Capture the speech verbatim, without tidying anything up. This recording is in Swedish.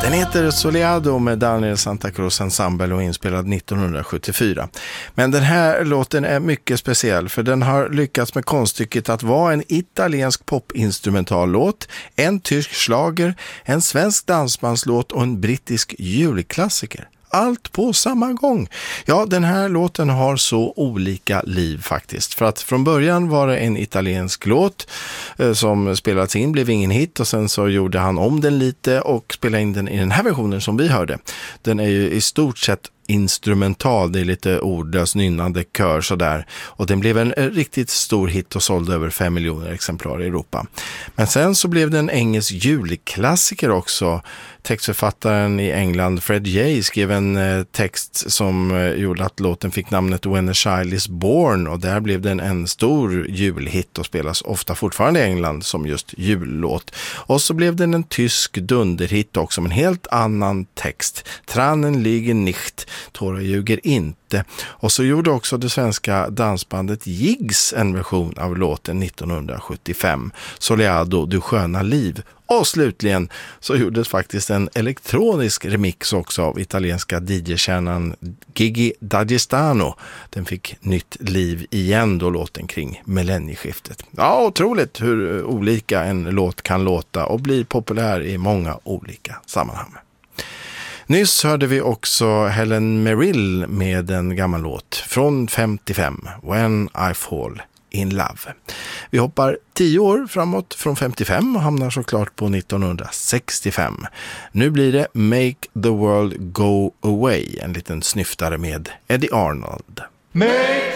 Den heter Soleado med Daniel Santa Cruz Ensemble och inspelad nittonhundrasjuttiofyra. Men den här låten är mycket speciell för den har lyckats med konststycket att vara en italiensk popinstrumentallåt, en tysk schlager, en svensk dansbandslåt och en brittisk julklassiker. Allt på samma gång. Ja, den här låten har så olika liv faktiskt. För att från början var det en italiensk låt eh, som spelats in, blev ingen hit och sen så gjorde han om den lite och spelade in den i den här versionen som vi hörde. Den är ju i stort sett instrumental, det är lite ordlös nynnande kör sådär, och den blev en riktigt stor hit och sålde över fem miljoner exemplar i Europa. Men sen så blev det en engelsk julklassiker också. Textförfattaren i England Fred Jay skrev en eh, text som eh, gjorde att låten fick namnet When a Child is Born, och där blev den en stor julhit och spelas ofta fortfarande i England som just jullåt. Och så blev den en tysk dunderhit också med en helt annan text. Tranen ligger nicht, tårar ljuger inte. Och så gjorde också det svenska dansbandet Jigs en version av låten nittonhundrasjuttiofem, Soleado, du sköna liv. Och slutligen så gjordes faktiskt en elektronisk remix också av italienska D J-kärnan Gigi D'Agostino. Den fick nytt liv igen då låten kring millennieskiftet. Ja, otroligt hur olika en låt kan låta och bli populär i många olika sammanhang. Nyss hörde vi också Helen Merrill med en gammal låt från femtiofem, When I Fall in Love. Vi hoppar tio år framåt från femtiofem och hamnar såklart på nittonhundrasextiofem. Nu blir det Make the World Go Away, en liten snyftare med Eddie Arnold. Make